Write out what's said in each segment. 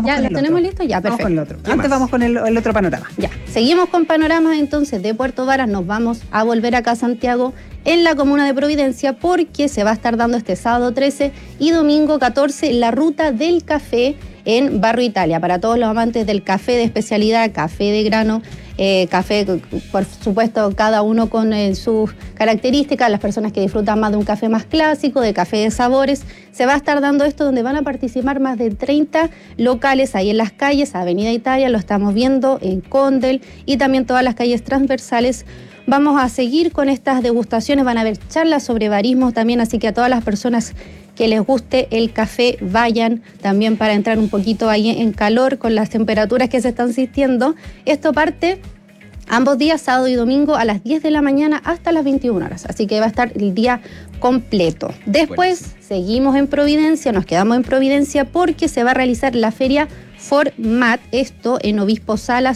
vamos ¿Ya con lo el tenemos otro. listo? Ya, perfecto. Vamos con el otro. ¿Qué Antes más? vamos con el otro panorama. Ya, seguimos con panoramas entonces de Puerto Varas, nos vamos a volver acá a Santiago en la comuna de Providencia porque se va a estar dando este sábado 13 y domingo 14 la ruta del café en Barrio Italia, para todos los amantes del café de especialidad, café de grano, café, por supuesto, cada uno con sus características, las personas que disfrutan más de un café más clásico, de café de sabores. Se va a estar dando esto donde van a participar más de 30 locales ahí en las calles, Avenida Italia, lo estamos viendo en Condel y también todas las calles transversales. Vamos a seguir con estas degustaciones, van a haber charlas sobre barismos también, así que a todas las personas que les guste el café, vayan también para entrar un poquito ahí en calor con las temperaturas que se están sintiendo. Esto parte ambos días, sábado y domingo, a las 10 de la mañana hasta las 21 horas. Así que va a estar el día completo. Después seguimos en Providencia, nos quedamos en Providencia porque se va a realizar la feria Format, esto en Obispo Sala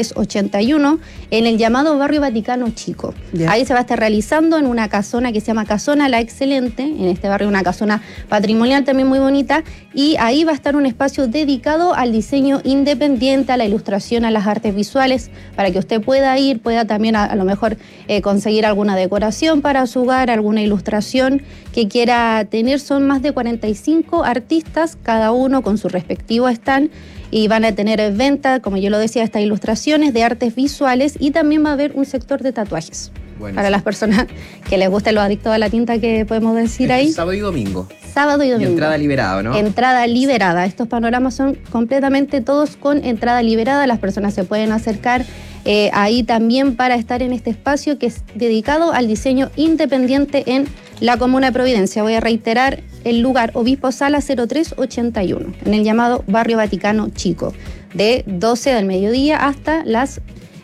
0381, en el llamado Barrio Vaticano Chico. Yeah. Ahí se va a estar realizando en una casona que se llama Casona La Excelente, en este barrio una casona patrimonial también muy bonita, y ahí va a estar un espacio dedicado al diseño independiente, a la ilustración, a las artes visuales, para que usted pueda ir, pueda también a lo mejor conseguir alguna decoración para su hogar, alguna ilustración que quiera tener. Son más de 45 artistas, cada uno con su respectivo stand, y van a tener venta, como yo lo decía, estas ilustraciones de artes visuales, y también va a haber un sector de tatuajes. Bueno, para las personas que les gusten los adictos a la tinta, que podemos decir ahí. Sábado y domingo. Sábado y domingo. Y entrada liberada, ¿no? Entrada liberada. Estos panoramas son completamente todos con entrada liberada. Las personas se pueden acercar ahí también para estar en este espacio que es dedicado al diseño independiente en la comuna de Providencia. Voy a reiterar el lugar: Obispo Sala 0381, en el llamado Barrio Vaticano Chico, de 12 del mediodía hasta las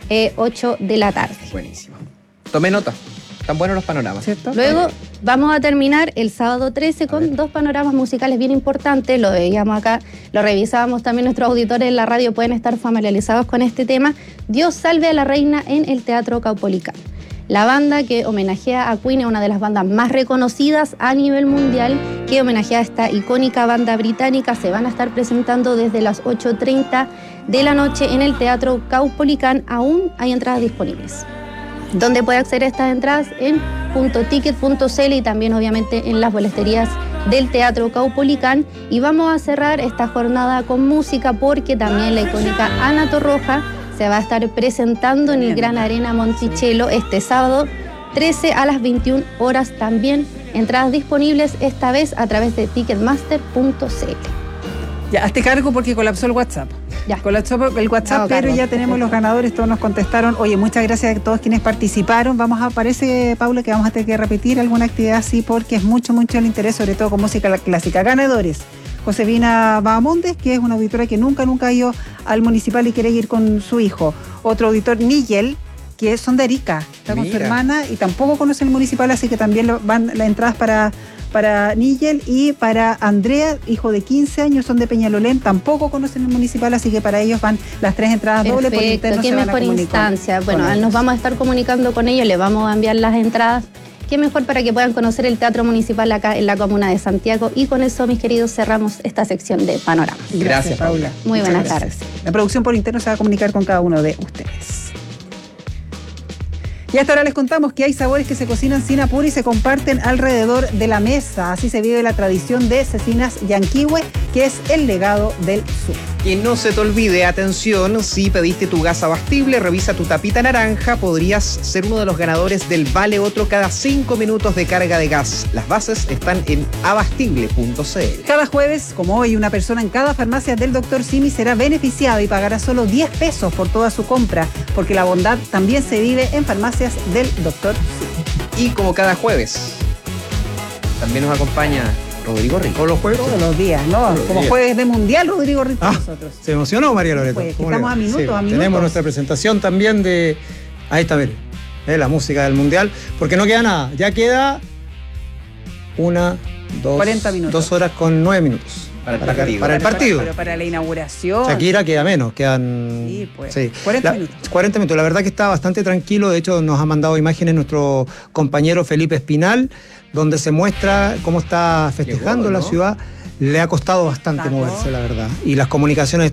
8 de la tarde. Buenísimo. Tomé nota. Están buenos los panoramas, ¿cierto? Luego vamos a terminar el sábado 13 con dos panoramas musicales bien importantes. Lo veíamos acá, lo revisábamos también, nuestros auditores en la radio pueden estar familiarizados con este tema. Dios salve a la reina en el Teatro Caupolicán. La banda que homenajea a Queen es una de las bandas más reconocidas a nivel mundial, que homenajea a esta icónica banda británica. Se van a estar presentando desde las 8:30 de la noche en el Teatro Caupolicán. Aún hay entradas disponibles. ¿Dónde puede acceder a estas entradas? En .ticket.cl y también obviamente en las boleterías del Teatro Caupolicán. Y vamos a cerrar esta jornada con música porque también la icónica Ana Torroja se va a estar presentando en el Gran Arena Monticello este sábado 13 a las 21 horas también. Entradas disponibles esta vez a través de ticketmaster.cl. Ya, hazte cargo porque colapsó el WhatsApp. Ya. Colapsó el WhatsApp, pero ya tenemos los ganadores, todos nos contestaron. Oye, muchas gracias a todos quienes participaron. Parece, Paula, que vamos a tener que repetir alguna actividad así porque es mucho el interés, sobre todo con música clásica. Ganadores: Josefina Bahamondes, que es una auditora que nunca ha ido al municipal y quiere ir con su hijo. Otro auditor, Nigel, que son de Arica, está con su hermana y tampoco conoce el municipal, así que también van las entradas para Nigel. Y para Andrea, hijo de 15 años, son de Peñalolén, tampoco conocen el municipal, así que para ellos van las 3 entradas dobles. Perfecto, qué mejor instancia. Bueno, nos vamos a estar comunicando con ellos, les vamos a enviar las entradas. Qué mejor para que puedan conocer el Teatro Municipal acá en la comuna de Santiago. Y con eso, mis queridos, cerramos esta sección de Panorama. Gracias, Paula. Muy buenas tardes. La producción por interno se va a comunicar con cada uno de ustedes. Y hasta ahora les contamos que hay sabores que se cocinan sin apuro y se comparten alrededor de la mesa. Así se vive la tradición de Cecinas Yanquihue, que es el legado del sur. Que no se te olvide, atención, si pediste tu gas abastible, revisa tu tapita naranja, podrías ser uno de los ganadores del Vale Otro cada 5 minutos de carga de gas. Las bases están en abastible.cl. Cada jueves, como hoy, una persona en cada farmacia del Dr. Simi será beneficiada y pagará solo 10 pesos por toda su compra, porque la bondad también se vive en farmacias del Dr. Simi. Y como cada jueves, también nos acompaña Rodrigo Rico. Todos los jueves. Todos los días, ¿no? Todos los como días. Jueves de Mundial, Rodrigo Rico, nosotros. ¿Se emocionó, María Loreto? Pues, estamos a minutos. Tenemos nuestra presentación también de... Ahí está, mire. La música del Mundial. Porque no queda nada. Ya queda 40 minutos. 2 horas con 9 minutos. Para el partido. Pero para la inauguración. Shakira queda menos, quedan... Sí, pues. Sí. 40 minutos. 40 minutos. La verdad que está bastante tranquilo. De hecho, nos ha mandado imágenes nuestro compañero Felipe Espinal, donde se muestra cómo está festejando la ciudad. Le ha costado bastante moverse, la verdad. Y las comunicaciones